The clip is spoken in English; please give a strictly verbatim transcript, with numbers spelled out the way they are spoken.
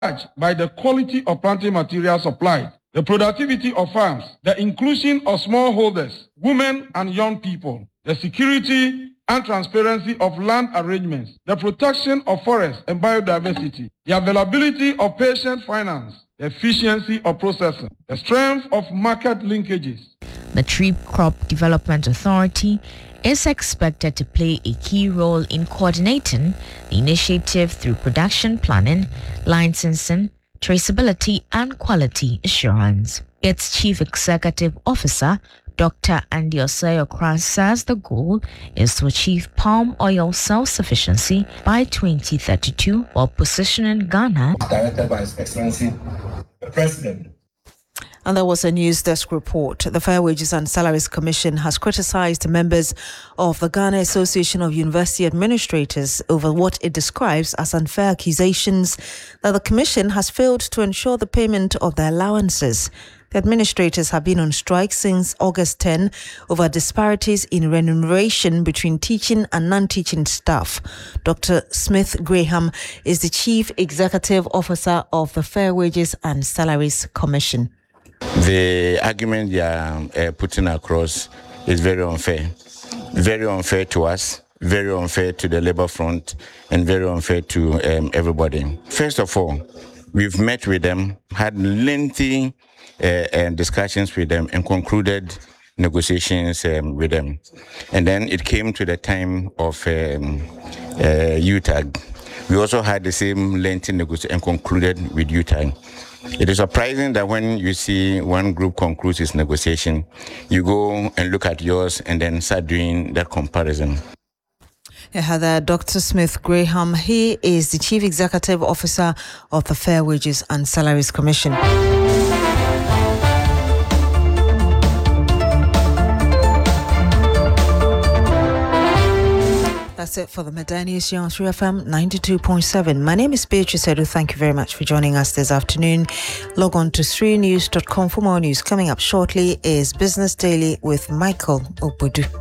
by the quality of planting material supplied, the productivity of farms, the inclusion of smallholders, women and young people, the security and transparency of land arrangements, the protection of forests and biodiversity, the availability of patient finance, the efficiency of processing, the strength of market linkages. The Tree Crop Development Authority is expected to play a key role in coordinating the initiative through production planning, licensing, traceability, and quality assurance. Its Chief Executive Officer, Doctor Andy Osei-Okra, says the goal is to achieve palm oil self-sufficiency by twenty thirty-two while positioning Ghana. Directed by His Excellency the President. And that was a News Desk report. The Fair Wages and Salaries Commission has criticized members of the Ghana Association of University Administrators over what it describes as unfair accusations that the Commission has failed to ensure the payment of their allowances. The administrators have been on strike since August tenth over disparities in remuneration between teaching and non-teaching staff. Doctor Smith Graham is the Chief Executive Officer of the Fair Wages and Salaries Commission. The argument they are uh, putting across is very unfair. Very unfair to us, very unfair to the labor front, and very unfair to um, everybody. First of all, we've met with them, had lengthy uh, uh, discussions with them, and concluded negotiations um, with them. And then it came to the time of um, uh, U TAG. We also had the same lengthy negotiation and concluded with U TAG. It is surprising that when you see one group concludes its negotiation, you go and look at yours and then start doing that comparison. Yeah, there, Doctor Smith Graham. He is the Chief Executive Officer of the Fair Wages and Salaries Commission. That's it for the Midday News here on three F M ninety-two point seven. My name is Beatrice Edu. Thank you very much for joining us this afternoon. Log on to three news dot com for more news. Coming up shortly is Business Daily with Michael Obudu.